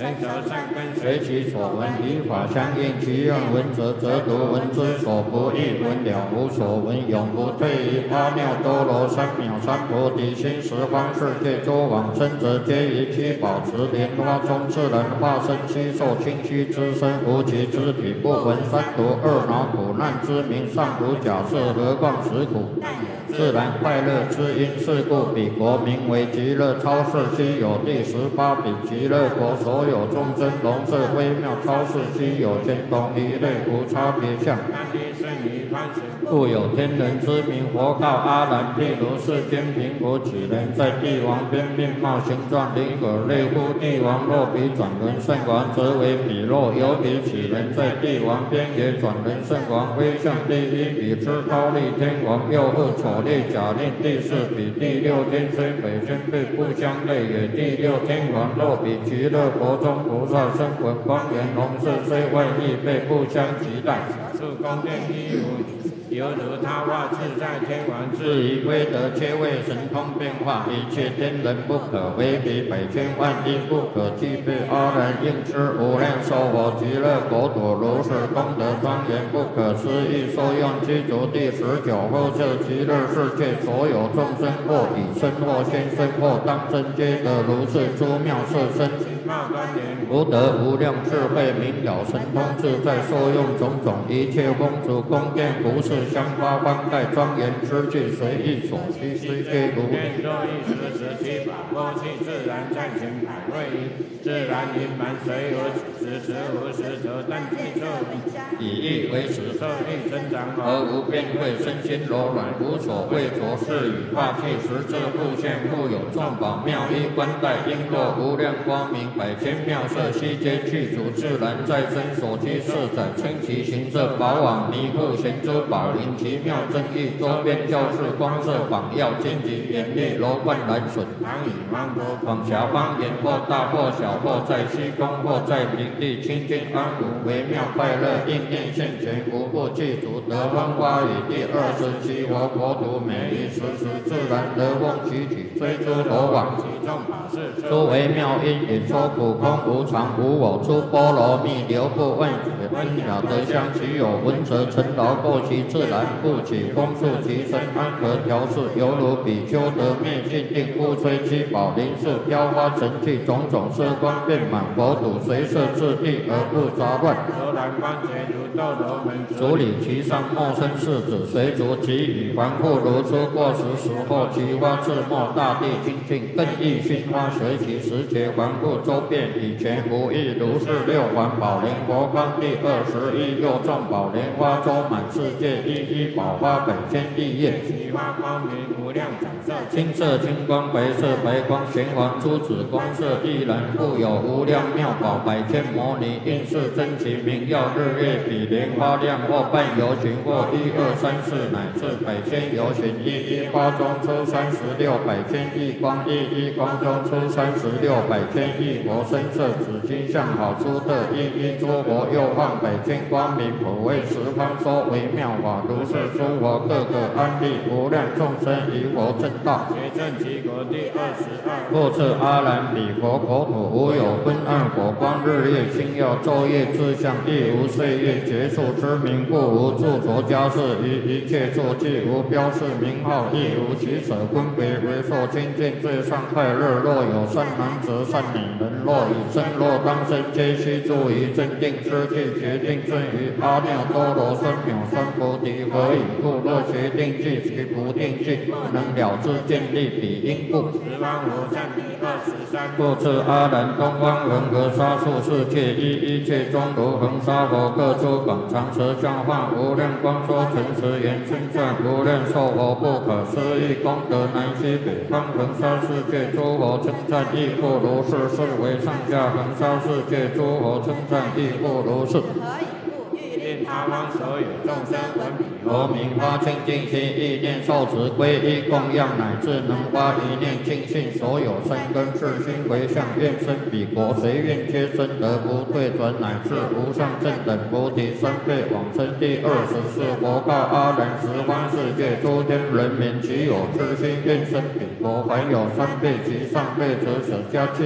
人手善根随其所闻，依法相应，其愿闻者则读，闻之所不意，闻了无所闻，永不退于阿耨多罗三藐三菩提心。十方世界诸往生者，皆以其宝池莲花中自然化身，悉受清虚之身，无其肢体，不闻三毒二恼苦难之名，尚如假设，何况实苦？自然快乐之因，是故彼国名为极乐超世，悉有第18比极乐国，所有众生龙色微妙超世，悉有见同一类，无差别相。故有天人之名，佛告阿难：譬如世间贫苦几人，在帝王边面貌形状离可类乎？帝王若比转轮圣王，则为彼若有比几人，在帝王边也转轮圣王，威相第一比之高丽天王，又复丑烈假令第4比第6天，虽北宣辈不相类也。第6天王若比极乐国中菩萨声闻光颜龙色，虽外异辈不相及待。是宫殿一无，犹如他化自在天王，至于威德，皆为神通变化，一切天人不可为比，百千万亿不可计备。阿难应知无量寿佛极乐国土，如是功德庄严不可思议，受用具足第19后设极乐世界，所有众生或以身或现身或当身，皆得如是诸妙色身。福德无量智慧明了神通自在，受用种种一切风俗宫殿服饰香花方盖庄严之具，随意所需，虽皆如若一时时期法过去，自然暂行百位自然圆满，随无时无时则但具色以意为实，色力增长而无边慧，身心柔软，无所畏着，是以化气实质复现，复有众宝妙衣冠带璎珞无量光明，百千妙色悉皆具足，自然在身所居四载，称其形色宝网弥覆贤珠宝林，奇妙正义，周边教室光色榜耀，荆棘严厉，楼观蓝笋，唐以芒果，广狭方言，或大或小，或在虚空，或在平地，清净安稳，微妙快乐，应念现前，无不具足。得风花雨第27佛国土，每一时自然得风起起，追诸罗网，其众法事，诸微妙因缘，说苦空无常无我，出波罗蜜，流布万劫，分了得相，其有闻者尘劳过其自然，不起风速其身，安和调适，犹如比丘得灭尽定，不摧七宝林树，飘花成器，种种色光遍满佛土，随色自地而不杂乱。柔然观觉如斗罗门，处理其上莫生世子，随逐其语还复如初过时后，其花自没，大地清净，更益熏花，随其时节还复周遍，以前无异，如是六环宝莲佛光第21，又众宝莲花周满世界，一一宝花百千亿叶，其花光明无量彩色，青色青光，白色白光，玄黄珠子光色亦然，复有无量妙宝，百千摩尼应是真其名耀，日月比莲花亮，或半游行，或1、2、3、4，乃至百千游行，一一花中出36百千亿光，一一光中出36百千亿佛身色，紫金相好出特，一一诸佛又放百千光明，普为十方说微妙法，如是诸佛各个安立，无量众生于佛正道，结正其国第22。复次阿难，彼佛国土无有昏暗火光，日月星耀，昼夜之相，亦无岁月结束之名，故无著着家事，于一切作具无标示名号，亦无取舍分别，为受清净最上快乐。若有善男子善女人，若以身若当身，皆须住于正定之地，决定证于阿耨多罗三藐三菩提。何以故？若决定具其不定具，不能了知见立彼因故。十方无上第23。复次阿难，东方恒河沙数世界，一切中如恒沙佛，各出广长舌相化，无量光说诚实言，称赞无量寿佛不可思议功德，南西北方恒沙世界诸佛称赞亦复如是，是为上下恒沙世界诸佛称赞亦复如是。他方所有众生闻彼佛名，发清净心，意念受持皈依供养，乃至能发一念净信，所有善根世心回向，愿生彼国，随愿皆生，得不退转，乃至无上正等菩提三辈往生。第24佛告阿难，十方世界诸天人民，其有痴心愿生彼国，凡有3辈及上辈者，舍家